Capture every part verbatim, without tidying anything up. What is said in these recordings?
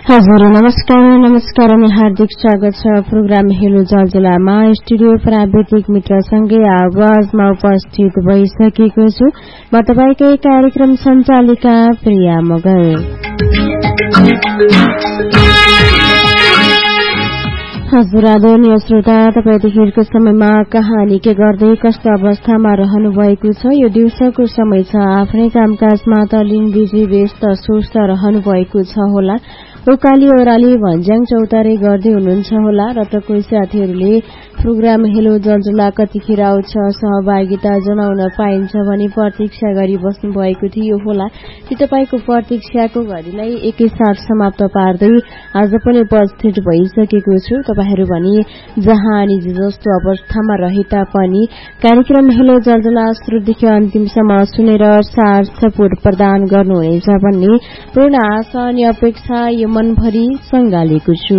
हजुर नमस्कार नमस्कार अनि हार्दिक स्वागत छ प्रोग्राम हेलो जलजलामा। स्टुडियो प्राविधिक मित्रसँगै आवाजमा उपस्थित भइसकेको छु म तपाईकै कार्यक्रम सञ्चालिका प्रिया मगर। हजुर आदरणीय श्रोता, तपाईदेखिको समयमा कहाँले के गर्दै कस्तो अवस्थामा रहनु भएको छ? यो दिउँसोको समय छ, आफ्नै कामकाजमा तलिन बिजी व्यस्त सुस्त रहनु भएको छ होला। उकाली ओह्राली भन्ज्याङ चौतारे गर्दै हुनुहुन्छ होला र त कोही साथीहरूले प्रोग्राम हेलो जलजला कतिखेर आउँछ सहभागिता जनाउन पाइन्छ भनी प्रतीक्षा गरी बस्नु भएको थियो होला। ती तपाईको प्रतीक्षाको घडीलाई एकैसाथ समाप्त पार्दै आज पनि उपस्थित भइसकेको छु। तपाईहरू भने जहाँ अनि जस्तो अवस्थामा रहे तापनि कार्यक्रम हेलो जलजला सुरुदेखि अन्तिमसम्म सुनेर सार सपोर्ट प्रदान गर्नुहुनेछ भन्ने पूर्ण आशा अनि अपेक्षा यो मनभरि संगालेको छु।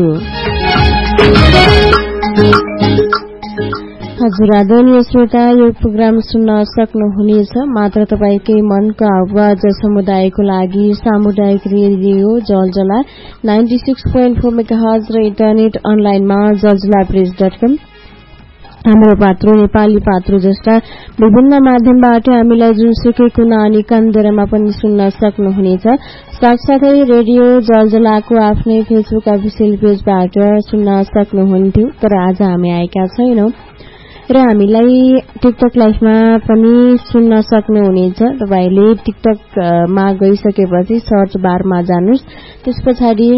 हजुर आदरणीय श्रोता, यो प्रोग्राम सुन्न सक्नुहुनेछ मात्र तपाईकै मनको आवाज समुदायको लागि सामुदायिक रेडियो जलजला ninety six point four megahertz र इन्टरनेट अनलाइनमा जलजला प्रेस डट कम, हाम्रो पात्रो नेपाली पात्रो जस्ता विभिन्न माध्यमबाट हामीलाई जुनसुकै कुना अनि कन्दरमा पनि सुन्न सक्नुहुनेछ। साथसाथै रेडियो जलजलाको आफ्नै फेसबुक अफिसियल पेजबाट सुन्न सक्नुहुन्थ्यो, तर आज हामी आएका छैनौं र हामीलाई टिकटक लाइभमा पनि सुन्न सक्नुहुनेछ। तपाईले टिकटकमा गइसकेपछि सर्च बारमा जानुस्, त्यस पछाडि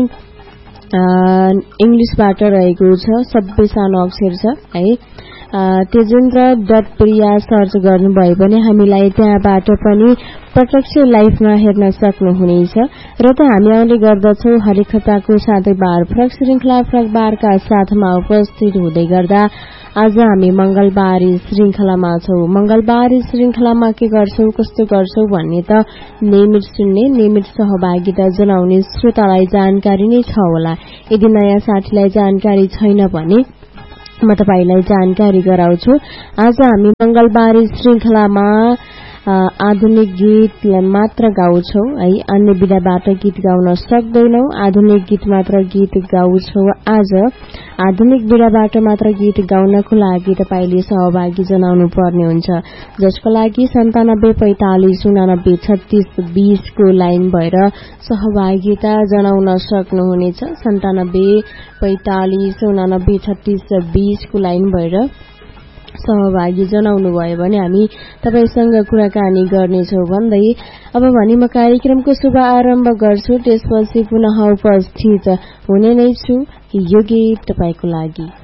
इंग्लिशबाट रहेको छ सबै सानो अक्षर छ है, तेजेन्द्र डट प्रिया सर्च गर्नुभयो भने हामीलाई त्यहाँबाट पनि प्रत्यक्ष लाइभमा हेर्न सक्नुहुनेछ। र त हामी आउने गर्दछौ हरेक हप्ताको साथै बार फरक श्रृंखला फरक बारका साथमा उपस्थित हुँदै गर्दा आज हामी मंगलबारी श्रृंखलामा छौं। मंगलबारी श्रृंखलामा के गर्छौ कस्तो गर्छौ भन्ने त नियमित सुन्ने नियमित सहभागिता जनाउने श्रोतालाई जानकारी नै छ होला। यदि नयाँ साथीलाई जानकारी छैन भने म तपाईलाई जानकारी गराउँछु। आज हामी मंगलबारी श्रृंखलामा आधुनिक गीत मात्र गाउँछौ है, अन्य विधाबाट गीत गाउन सक्दैनौ। आधुनिक गीत मात्र गीत गाउँछौ। आज आधुनिक विधाबाट मात्र गीत गाउनको लागि तपाईले सहभागी जनाउनु पर्ने हुन्छ, जसको लागि सन्तानब्बे पैंतालिस उनानब्बे छत्तीस बीस को लाइन भएर सहभागिता जनाउन सक्नुहुनेछ। सन्तानब्बे पैंतालिस उनानब्बे छत्तीस बीस को लाइन भएर सहभागी जनाउनु भयो भने हामी तपाईसँग कुराकानी गर्नेछौ भन्दै अब भने म कार्यक्रमको शुभ आरम्भ गर्छु। त्यसपछि पुनः उपस्थित हुने नै छु यो गीत तपाईको लागि।